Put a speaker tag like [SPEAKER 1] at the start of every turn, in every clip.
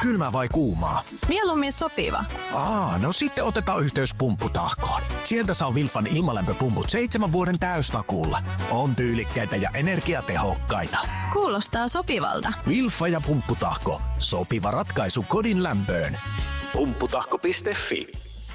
[SPEAKER 1] Kylmä vai kuumaa?
[SPEAKER 2] Mieluummin sopiva.
[SPEAKER 1] No sitten otetaan yhteys Pumpputahkoon. Sieltä saa Wilfan ilmalämpöpumput 7 vuoden täystakuulla. On tyylikkäitä ja energiatehokkaita.
[SPEAKER 2] Kuulostaa sopivalta.
[SPEAKER 1] Wilfa ja Pumpputahko. Sopiva ratkaisu kodin lämpöön. Pumpputahko.fi.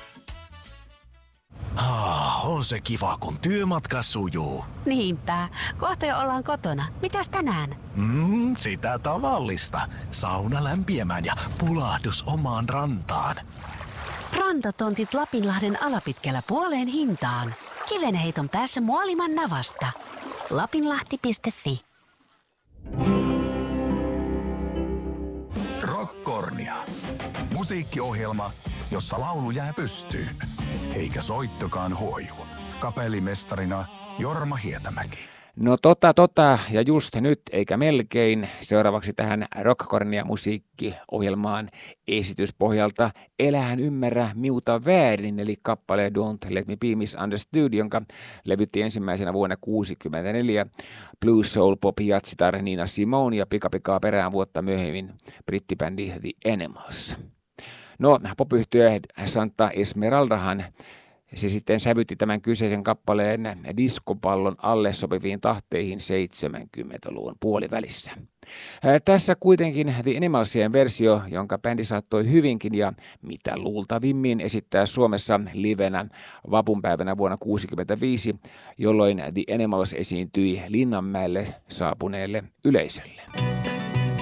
[SPEAKER 1] On se kiva, kun työmatka sujuu.
[SPEAKER 3] Niinpä. Kohta jo ollaan kotona. Mitäs tänään?
[SPEAKER 1] Sitä tavallista. Sauna lämpiämään ja pulahdus omaan rantaan.
[SPEAKER 3] Rantatontit Lapinlahden alapitkällä puoleen hintaan. Kivenheiton päässä Muoliman navasta. Lapinlahti.fi.
[SPEAKER 4] Rockkornia. Musiikkiohjelma, jossa laulu jää pystyyn, eikä soittokaan huoju. Kapellimestarina Jorma Hietamäki.
[SPEAKER 5] No ja just nyt eikä melkein. Seuraavaksi tähän Rockkornia musiikkiohjelmaan esityspohjalta Elähän ymmärrä miuta väärin, eli kappale Don't Let Me Be Misunderstood, jonka levytti ensimmäisenä vuonna 1964 blues soul pop jatsitar Nina Simone ja pikapikaa perään vuotta myöhemmin brittibändi The Animals. No, pop-yhtye Santa Esmeraldahan se sitten sävytti tämän kyseisen kappaleen diskopallon alle sopiviin tahteihin 70-luvun puolivälissä. Tässä kuitenkin The Animalsien versio, jonka bändi saattoi hyvinkin ja mitä luultavimmin esittää Suomessa livenä vapunpäivänä vuonna 1965, jolloin The Animals esiintyi Linnanmäelle saapuneelle yleisölle.